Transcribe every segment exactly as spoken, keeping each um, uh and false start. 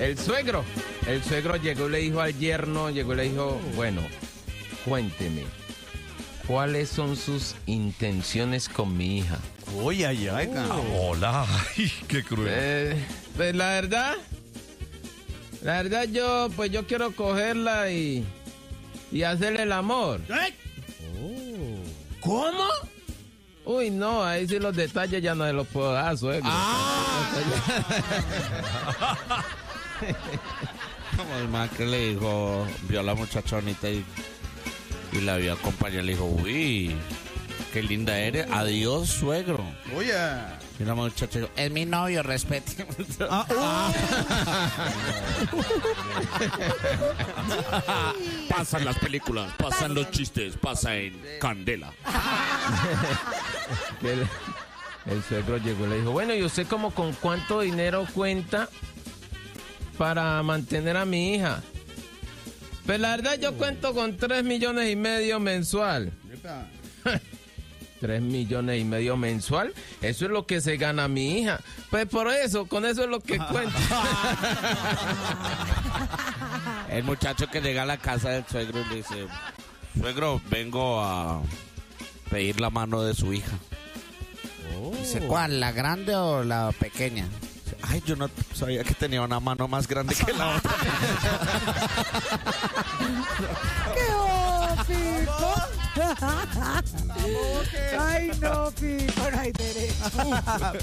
el suegro, el suegro llegó y le dijo al yerno, llegó y le dijo, bueno, cuénteme, ¿cuáles son sus intenciones con mi hija? Uy, ay, ay, Oh, hola, ay, qué cruel. Eh, pues la verdad, la verdad yo, pues yo quiero cogerla y, y hacerle el amor. ¿Eh? ¿Cómo? Uy, no, ahí sí los detalles ya no se los puedo dar, suegro. Como el man que le dijo, vio a la muchachonita y, y la vio acompañar, le dijo, uy, qué linda eres, adiós, suegro. Oye. Y la muchacha dijo, es mi novio, respete. Ah, ah. Pasan las películas, pasan los chistes, pasa en Candela. Que el, el suegro llegó y le dijo, bueno, ¿y usted como con cuánto dinero cuenta para mantener a mi hija? Pues la verdad yo cuento con tres millones y medio mensual. Tres millones y medio mensual, eso es lo que se gana mi hija. Pues por eso, con eso es lo que cuento. El muchacho que llega a la casa del suegro y le dice, suegro, vengo a pedir la mano de su hija. Oh. Dice, ¿cuál? ¿La grande o la pequeña? Dice, ay, yo no sabía que tenía una mano más grande que la otra. ¡Qué ópico! Ay, no, Pico, no hay derecho.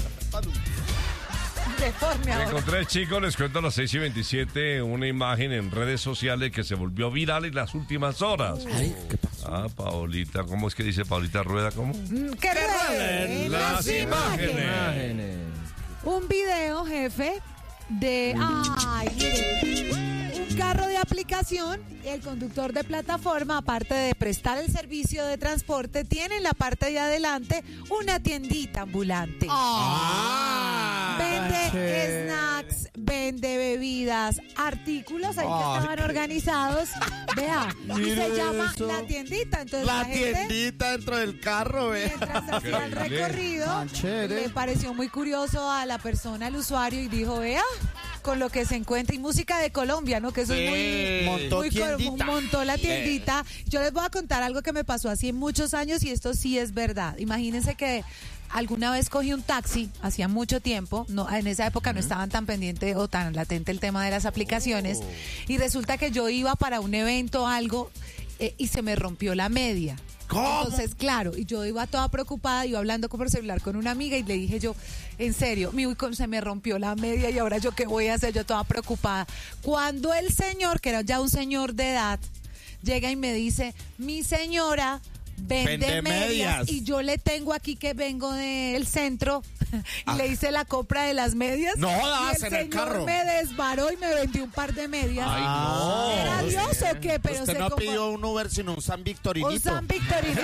Deforme ahora. Encontré, chicos, les cuento a las seis y veintisiete una imagen en redes sociales que se volvió viral en las últimas horas. Ay, ¿qué pasó? Ah, Paolita, ¿cómo es que dice Paolita Rueda? ¿Cómo? ¡Que rueden las imágenes! Imágenes. Un video, jefe, de... ¡Ay, mire! Un carro de aplicación, el conductor de plataforma, aparte de prestar el servicio de transporte, tiene en la parte de adelante una tiendita ambulante. Ah, Vende snacks, vende bebidas, artículos ahí que Ay, estaban qué- organizados. Vea, y se Mire llama eso. La Tiendita. Entonces la, La gente, tiendita dentro del carro, ve. mientras hacía el Increíble. recorrido, Tan chévere. le pareció muy curioso a la persona, al usuario, y dijo, vea, con lo que se encuentra, y música de Colombia, ¿no? Que eso Sí. es muy... Montó muy co- tiendita. montó la tiendita. Yo les voy a contar algo que me pasó hace muchos años y esto sí es verdad. Imagínense que alguna vez cogí un taxi, hacía mucho tiempo, no, en esa época no estaban tan pendiente o tan latente el tema de las aplicaciones, y resulta que yo iba para un evento o algo eh, y se me rompió la media. ¿Cómo? Entonces, claro, y yo iba toda preocupada, iba hablando por celular con una amiga y le dije yo, en serio, mi uy, se me rompió la media y ahora yo qué voy a hacer, yo toda preocupada. Cuando el señor, que era ya un señor de edad, llega y me dice, mi señora vende, Vende medias, medias. y yo le tengo aquí que vengo del centro y Ah. le hice la compra de las medias. No jodas, y el en el señor carro. me desbaró y me vendió un par de medias. Ay, no. ¿Era Dios o qué? Pero Usted se no como- pidió un Uber, sino un San Victorinito. un San Victorinito.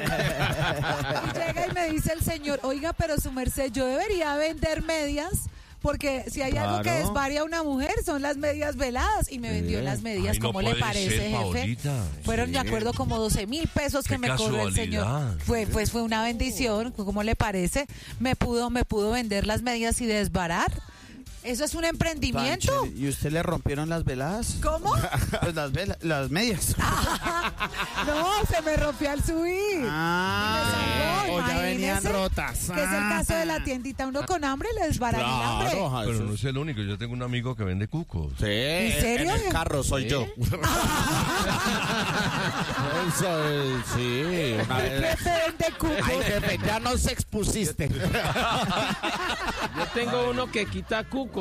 Y llega y me dice el señor, oiga, pero su merced, yo debería vender medias, porque si hay algo que Claro. desvaria a una mujer son las medias veladas. Y me vendió las medias. Ay, no ¿Cómo le puede parece, ser, jefe? Paolita. Fueron, de Sí. acuerdo, como doce mil pesos que Qué me cobró el señor. casualidad. Fue, pues fue una bendición. ¿Cómo le parece? Me pudo, me pudo vender las medias y desbarar. ¿Eso es un emprendimiento? Tan chévere. ¿Y usted le rompieron las veladas? ¿Cómo? Pues las velas, las medias. No, se me rompió al subir. Ah, Y me salvó, o ya venían imagínese, rotas. Que es el caso de la tiendita. Uno con hambre le desbarata el hambre. Claro, Pero no es el único, yo tengo un amigo que vende cucos. Sí, ¿En serio? en el carro soy yo. Eso es, sí. Una vez- Jefe vende cucos. Ay, jefe, ya nos expusiste. Yo tengo uno que quita cucos.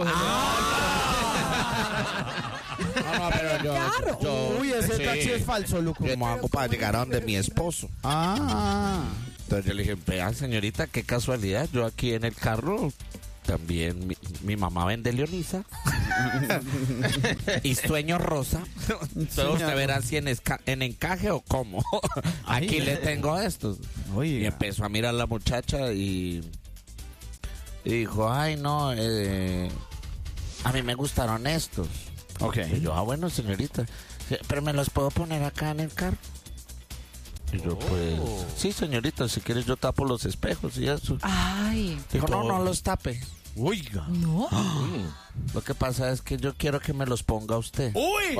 No, no, pero yo, Claro. yo- uy, ese sí. taxi es falso, Luco. ¿Cómo hago para llegar a donde mi esposo? Ah, Entonces yo le dije, vea, señorita, qué casualidad. Yo aquí en el carro también, mi, mi mamá vende Leonisa y sueño rosa. Entonces usted verá si en, esca- en encaje o cómo. Aquí Ay. le tengo estos. Oiga. Y empezó a mirar a la muchacha y, y dijo, ay, no, eh, a mí me gustaron estos. ok. Y yo, ah, bueno, señorita, sí, pero me los puedo poner acá en el carro. Y yo, pues, sí, señorita, si quieres yo tapo los espejos y eso. Ay, Dijo, no, no los tape. Oiga. no. Lo que pasa es que yo quiero que me los ponga usted. ¡Uy!